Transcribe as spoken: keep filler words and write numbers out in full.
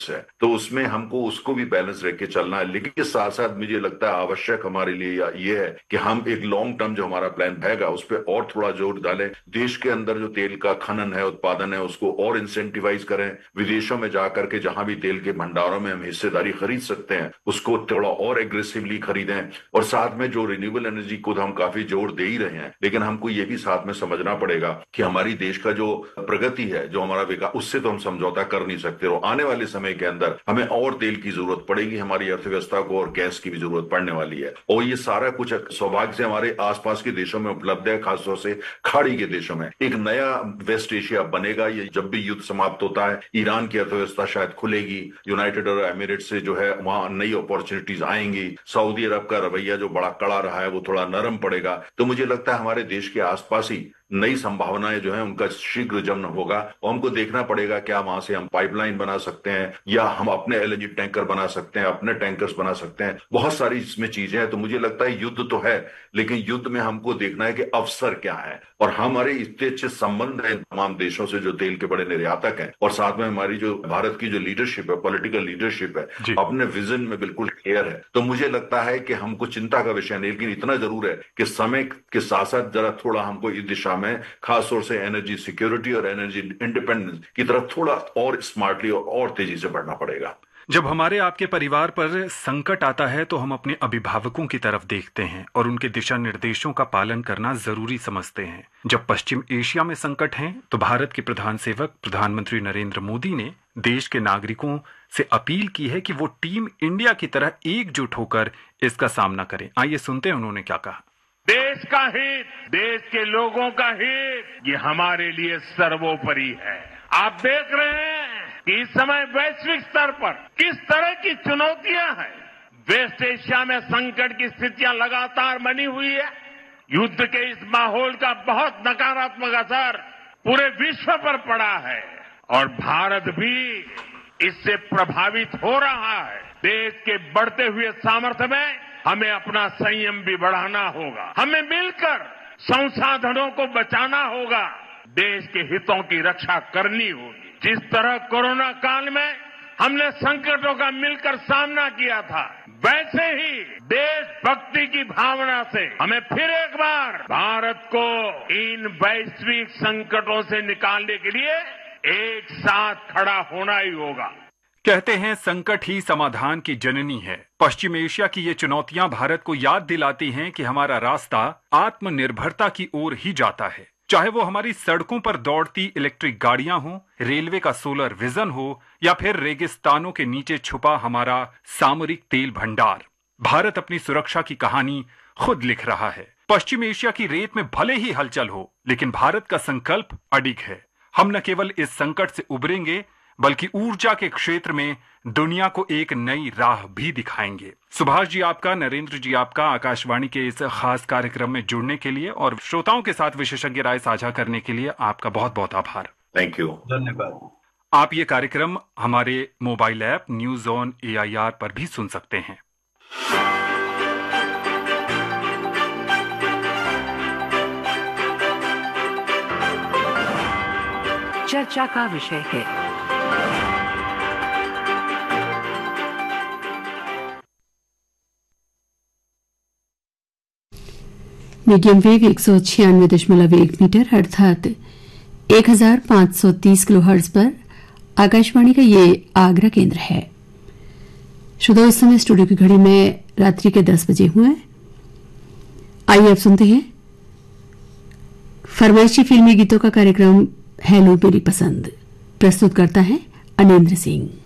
है, तो उसमें हमको उसको भी बैलेंस रख के चलना है। लेकिन के साथ साथ मुझे लगता है आवश्यक हमारे लिए ये है कि हम एक लॉन्ग टर्म जो हमारा प्लान रहेगा उस पर और थोड़ा जोर डालें। देश के अंदर जो तेल का खनन है, उत्पादन है, उसको और इंसेंटिवाइज करें। विदेशों में जाकर के जहां भी तेल के भंडारों में हम हिस्सेदारी खरीद सकते हैं उसको थोड़ा और एग्रेसिवली खरीदें। और साथ में जो रिन्यूएबल एनर्जी को हम काफी जोर दे ही रहे हैं, लेकिन हमको ये भी साथ में समझना पड़ेगा कि हमारी देश का जो प्रगति है, जो हमारा विकास, उससे तो हम समझौता कर नहीं सकते। और आने वाले समय के अंदर हमें और तेल की जरूरत पड़ेगी, हमारी अर्थव्यवस्था को, और गैस की भी जरूरत पड़ने वाली है। और ये सारा कुछ सौभाग्य से हमारे आसपास के देशों में उपलब्ध है, खासतौर से खाड़ी के देशों में। एक नया वेस्ट एशिया बनेगा ये जब भी युद्ध समाप्त होता है। ईरान की अर्थव्यवस्था शायद खुलेगी, यूनाइटेड अरब एमिरेट से जो है वहां नई अपॉर्चुनिटीज आएंगी, सऊदी अरब का रवैया जो बड़ा कड़ा रहा है वो थोड़ा नरम पड़ेगा। तो मुझे लगता है हमारे देश के आसपास ही नई संभावनाएं जो है उनका शीघ्र जन्म होगा। और हमको देखना पड़ेगा क्या वहां से हम पाइपलाइन बना सकते हैं, या हम अपने एलएनजी टैंकर बना सकते हैं, अपने टैंकर्स बना सकते हैं। बहुत सारी इसमें चीजें हैं। तो मुझे लगता है युद्ध तो है, लेकिन युद्ध में हमको देखना है कि अवसर क्या है। और हमारे इतने अच्छे संबंध हैं तमाम देशों से जो तेल के बड़े निर्यातक हैं, और साथ में हमारी जो भारत की जो लीडरशिप है, पॉलिटिकल लीडरशिप है, अपने विजन में बिल्कुल क्लियर है। तो मुझे लगता है कि हमको चिंता का विषय नहीं, लेकिन इतना जरूर है कि समय के साथ साथ जरा थोड़ा हमको इस दिशा में, खासतौर से एनर्जी सिक्योरिटी और एनर्जी इंडिपेंडेंस की तरफ थोड़ा और स्मार्टली और, और तेजी से बढ़ना पड़ेगा। जब हमारे आपके परिवार पर संकट आता है तो हम अपने अभिभावकों की तरफ देखते हैं और उनके दिशा निर्देशों का पालन करना जरूरी समझते हैं। जब पश्चिम एशिया में संकट है तो भारत के प्रधान सेवक प्रधानमंत्री नरेंद्र मोदी ने देश के नागरिकों से अपील की है कि वो टीम इंडिया की तरह एकजुट होकर इसका सामना करें। आइए सुनते हैं उन्होंने क्या कहा। देश का हित, देश के लोगों का हित, ये हमारे लिए सर्वोपरि है। आप देख रहे हैं कि इस समय वैश्विक स्तर पर किस तरह की चुनौतियां हैं। वेस्ट एशिया में संकट की स्थितियां लगातार बनी हुई है। युद्ध के इस माहौल का बहुत नकारात्मक असर पूरे विश्व पर पड़ा है और भारत भी इससे प्रभावित हो रहा है। देश के बढ़ते हुए सामर्थ्य में हमें अपना संयम भी बढ़ाना होगा। हमें मिलकर संसाधनों को बचाना होगा, देश के हितों की रक्षा करनी होगी। जिस तरह कोरोना काल में हमने संकटों का मिलकर सामना किया था, वैसे ही देशभक्ति की भावना से हमें फिर एक बार भारत को इन वैश्विक संकटों से निकालने के लिए एक साथ खड़ा होना ही होगा। कहते हैं संकट ही समाधान की जननी है। पश्चिम एशिया की ये चुनौतियां भारत को याद दिलाती हैं कि हमारा रास्ता आत्मनिर्भरता की ओर ही जाता है। चाहे वो हमारी सड़कों पर दौड़ती इलेक्ट्रिक गाड़ियां हो, रेलवे का सोलर विजन हो, या फिर रेगिस्तानों के नीचे छुपा हमारा सामरिक तेल भंडार। भारत अपनी सुरक्षा की कहानी खुद लिख रहा है। पश्चिम एशिया की रेत में भले ही हलचल हो, लेकिन भारत का संकल्प अडिग है। हम न केवल इस संकट से उबरेंगे, बल्कि ऊर्जा के क्षेत्र में दुनिया को एक नई राह भी दिखाएंगे। सुभाष जी आपका, नरेंद्र जी आपका आकाशवाणी के इस खास कार्यक्रम में जुड़ने के लिए और श्रोताओं के साथ विशेषज्ञ राय साझा करने के लिए आपका बहुत बहुत आभार। थैंक यू, धन्यवाद। आप ये कार्यक्रम हमारे mobile app news on A I R पर भी सुन सकते हैं। चर्चा का विषय है मीडियम वेव एक सौ छियानवे दशमलव एक मीटर अर्थात एक हजार पांच सौ तीस किलो हर्ट्ज पर आकाशवाणी का ये आगरा केंद्र है। श्रोताओ, इस समय स्टूडियो की घड़ी में रात्रि के दस बजे हुए। आइए अब सुनते हैं फरमाइशी फिल्मी गीतों का कार्यक्रम हेलो मेरी पसंद। प्रस्तुत करता है अनिंद्र सिंह।